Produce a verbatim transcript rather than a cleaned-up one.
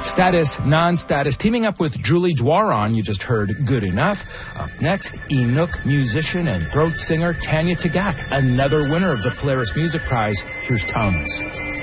Status, Non-Status, teaming up with Julie Dwaron, you just heard Good Enough. Up next, Inuk musician and throat singer Tanya Tagaq, another winner of the Polaris Music Prize. Here's Tongues.